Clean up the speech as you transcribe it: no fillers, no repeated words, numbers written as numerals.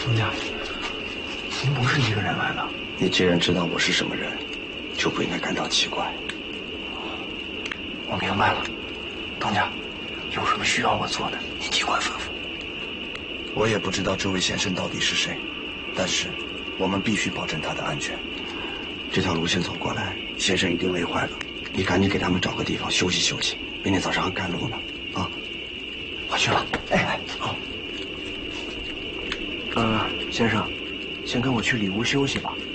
东家，您不是一个人来的。 你既然知道我是什么人，就不应该感到奇怪。 我明白了，东家，有什么需要我做的，你尽管吩咐。 我也不知道这位先生到底是谁，但是我们必须保证他的安全。这条路线走过来，先生一定累坏了，你赶紧给他们找个地方休息休息，明天早上要赶路了啊！ 我去了。哎，好。先生，先跟我去里屋休息吧。